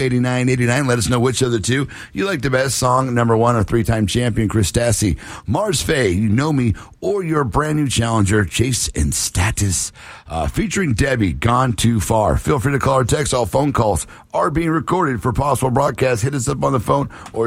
8989. Let us know which of the two you like the best. Song number one or three-time champion Chris Stassi, Mars Faye, You Know Me, or your brand new challenger Chase and Status, featuring Debbie, Gone Too Far. Feel free to call or text. All phone calls are being recorded for possible broadcast. Hit us up on the phone or